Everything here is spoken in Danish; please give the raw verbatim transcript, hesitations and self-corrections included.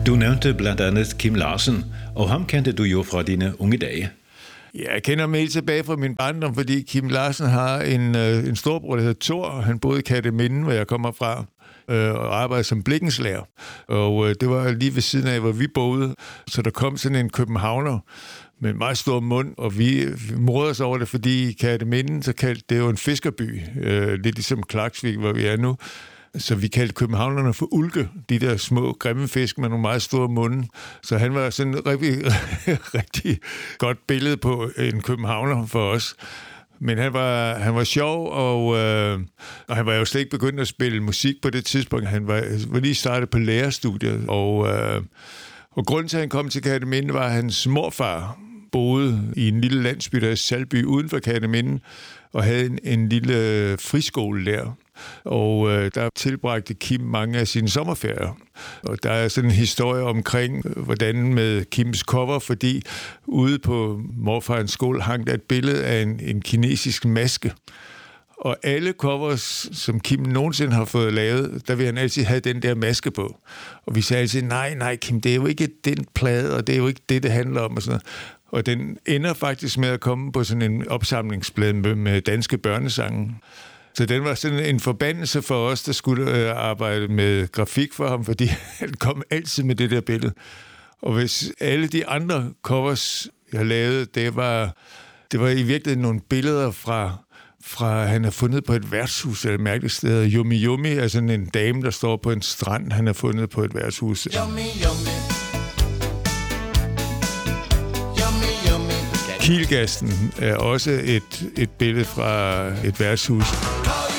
Du nævnte blandt andet Kim Larsen, og ham kendte du jo fra dine unge dage. Ja, jeg kender ham helt tilbage fra min barndom, fordi Kim Larsen har en, en storbror, der hedder Thor, og han boede i Kerteminde, hvor jeg kommer fra, og arbejdede som blikkenslager. Og det var lige ved siden af, hvor vi boede, så der kom sådan en københavner med en meget stor mund, og vi morede os over det, fordi i Kerteminde, så kaldte det jo en fiskerby, lidt ligesom Klaksvik, hvor vi er nu. Så vi kaldte københavnerne for ulke, de der små, grimme fisk med nogle meget store munde. Så han var sådan et rigtig, rigtig godt billede på en københavner for os. Men han var, han var sjov, og, øh, og han var jo slet ikke begyndt at spille musik på det tidspunkt. Han var, var lige startet på lærerstudiet, og, øh, og grunden til, at han kom til Kerteminde, var, at hans morfar boede i en lille landsby, der er Salby, uden for Kerteminde, og havde en, en lille friskole der. Og øh, der tilbragte Kim mange af sine sommerferier. Og der er sådan en historie omkring, hvordan med Kims cover, fordi ude på morfarens skole hang der et billede af en, en kinesisk maske. Og alle covers, som Kim nogensinde har fået lavet, der vil han altid have den der maske på. Og vi sagde altid, nej, nej Kim, det er jo ikke den plade, og det er jo ikke det, det handler om. Og sådan noget. Og den ender faktisk med at komme på sådan en opsamlingsplade med, med danske børnesange. Så den var sådan en forbandelse for os, der skulle øh, arbejde med grafik for ham, fordi han kom altid med det der billede. Og hvis alle de andre covers, jeg lavede, det var, det var i virkeligheden nogle billeder fra, fra han har fundet på et værtshus, eller et mærkeligt sted. Yummy Yummy er sådan en dame, der står på en strand, han har fundet på et værtshus. Yummy, yummy. Kielgassen er også et, et billede fra et værtshus.